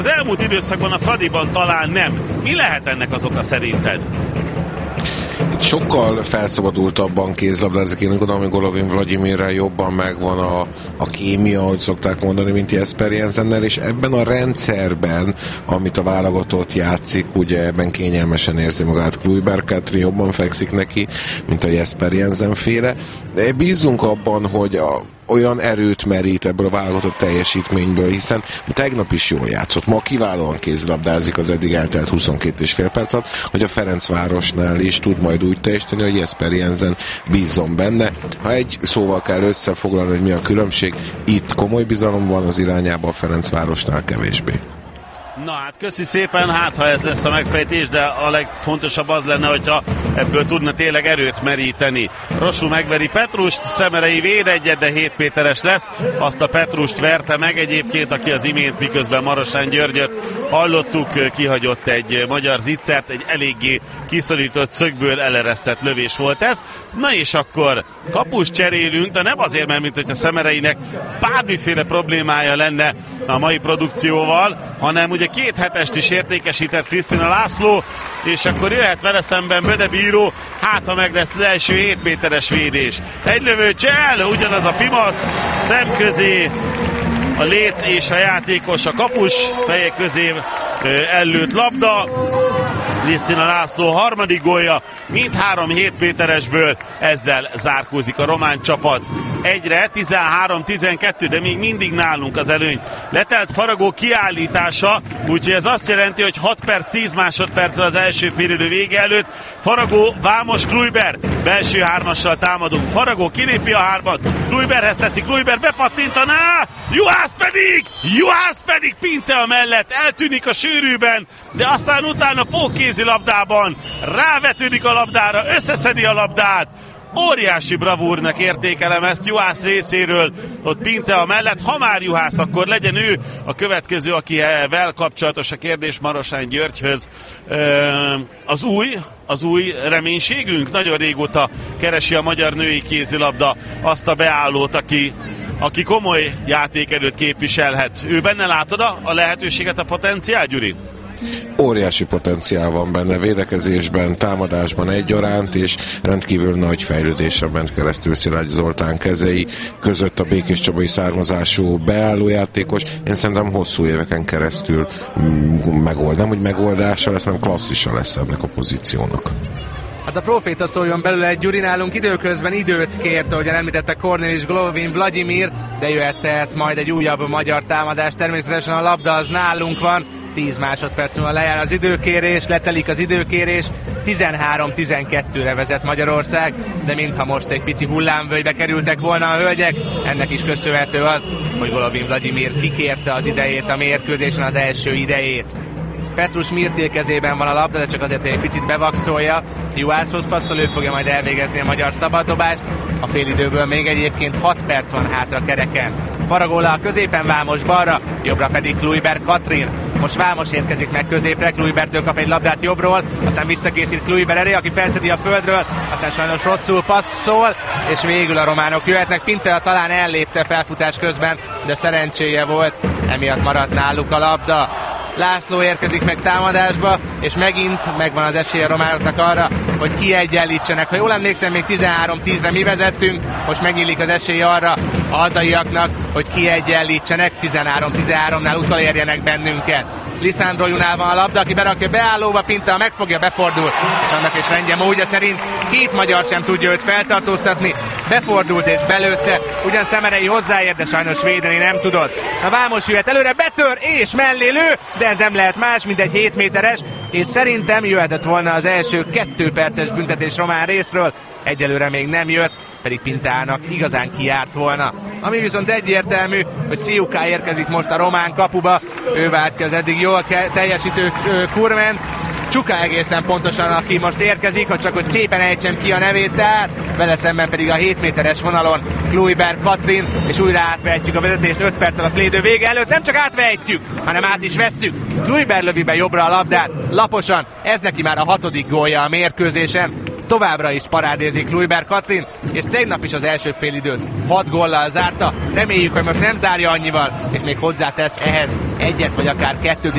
Az elmúlt időszakban a Fradiban talán nem. Mi lehet ennek az oka szerinted? Sokkal felszabadultabban kézlabdázik, én gondolom, hogy Golovin Vlagyimirrel jobban megvan a kémia, ahogy szokták mondani, mint Jesper Jensennel, és ebben a rendszerben, amit a válogatott játszik, ugye ebben kényelmesen érzi magát Kluivert, Katrin jobban fekszik neki, mint a Jesper Jensen féle. De bízunk abban, hogy olyan erőt merít ebből a válogatott teljesítményből, hiszen tegnap is jól játszott. Ma kiválóan kézlabdázik az eddig eltelt 22,5 perc alatt, hogy a Ferencvárosnál is tud majd úgy teljesíteni, hogy Jesper Jensen bízzon benne. Ha egy szóval kell összefoglalni, hogy mi a különbség, itt komoly bizalom van az irányába, a Ferencvárosnál kevésbé. Na hát köszi szépen, hát ha ez lesz a megfejtés, de a legfontosabb az lenne, hogyha ebből tudna tényleg erőt meríteni. Rosu megveri Petrust, Szemerei véd egyet, de 7 méteres lesz. Azt a Petrust verte meg egyébként, aki az imént, miközben Marosán Györgyöt hallottuk, kihagyott egy magyar zicsert, egy eléggé kiszorított szögből eleresztett lövés volt ez. Na és akkor kapust cserélünk, de nem azért, mert mint hogyha Szemereinek bármiféle problémája lenne a mai produkcióval, hanem ugye 2 hetest is értékesített Krisztina László, és akkor jöhet vele szemben Bödebíró, hát ha meg lesz az első 7 méteres védés. Egy lövő csel, ugyanaz a Pimasz, szemközé a léc és a játékos a kapus feje közé ellőtt labda. Krisztina László harmadik gólja, mindhárom 7 méteresből, ezzel zárkózik a román csapat. Egyre 13-12, de még mindig nálunk az előny. Letelt Faragó kiállítása, úgyhogy ez azt jelenti, hogy 6 perc 10 másodperccel az első félidő vége előtt. Faragó, Vámos, Kluivert, belső hármassal támadunk. Faragó kilépi a hármat, Kluiverthez teszi, Kluivert bepattintaná, Juhász pedig Pintea mellett eltűnik a sűrűben, de aztán utána pókkézi labdában rávetődik a labdára, összeszedi a labdát. Óriási bravúrnak értékelem ezt Juhász részéről, ott Pintea mellett. Ha már Juhász, akkor legyen ő a következő, akivel kapcsolatos a kérdés Marosán Györgyhöz. Az új reménységünk, nagyon régóta keresi a magyar női kézilabda azt a beállót, aki komoly játékerőt képviselhet. Ő benne látod a lehetőséget, a potenciál, Gyuri? Óriási potenciál van benne, védekezésben, támadásban egyaránt, és rendkívül nagy fejlődésre ment keresztül Szilágyi Zoltán kezei között a békéscsabai származású beállójátékos. Én szerintem hosszú éveken keresztül nem, hogy megoldása lesz, hanem klasszisa lesz ennek a pozíciónak. Hát a proféta szóljon belőle, egy Gyuri, nálunk időközben időt kért, ahogyan említette Kornélis Golovin Vlagyimir, de jöhet majd egy újabb magyar támadás. Természetesen a labda az nálunk van, 10 másodperc múlva lejár az időkérés, letelik az időkérés, 13-12-re vezet Magyarország, de mintha most egy pici hullámvölgybe kerültek volna a hölgyek, ennek is köszönhető az, hogy Golovin Vlagyimir kikérte az idejét a mérkőzésen, az első idejét. Petrus Mirté kezében van a labda, de csak azért, hogy egy picit bevakszolja. Juhászhoz passzol, ő fogja majd elvégezni a magyar szabaddobást. A félidőből még egyébként 6 perc van hátra kereken. Faragó le a középen, Vámos balra, jobbra pedig Kluivert Katrin. Most Vámos érkezik meg középre, Kluivertől kap egy labdát jobbról, aztán visszakészít Kluivert elé, aki felszedi a földről, aztán sajnos rosszul passzol, és végül a románok jöhetnek. Pintea talán ellépte felfutás közben, de szerencséje volt, emiatt maradt náluk a labda. László érkezik meg támadásba, és megint megvan az esélye a románoknak arra, hogy kiegyenlítsenek. Ha jól emlékszem, még 13-10-re mi vezettünk, most megnyílik az esély arra a hazaiaknak, hogy kiegyenlítsenek, 13-13-nál utolérjenek bennünket. Lisandro Junál van a labda, aki berakja beállóba, Pintea megfogja, befordul, és annak is rendje módja szerint 2 magyar sem tudja őt feltartóztatni, befordult és belőtte, ugyan Szemerei hozzáér, de sajnos védeni nem tudott. A Vámos jöhet előre, betör és mellé lő, de ez nem lehet más, mint egy 7 méteres, és szerintem jöhetett volna az első 2 perces büntetés román részről, egyelőre még nem jött, pedig Pinteának igazán kijárt volna. Ami viszont egyértelmű, hogy Sziuká érkezik most a román kapuba, ő vált ki az eddig jól teljesítő Kurmen, Csuka egészen pontosan, aki most érkezik, hogy szépen ejtsem ki a nevét, tehát vele szemben pedig a 7 méteres vonalon Kluivert Katrin, és újra átvehetjük a vezetést 5 perccel a félidő vége előtt, nem csak átvehetjük, hanem át is vesszük. Kluivert lövi be jobbra a labdát, laposan, ez neki már a 6. gólja a mérkőzésen. továbbra is parádézik Lujber Katrin, és tegnap is az első félidőt 6 góllal zárta. Reméljük, hogy most nem zárja annyival, és még hozzátesz ehhez egyet vagy akár kettőt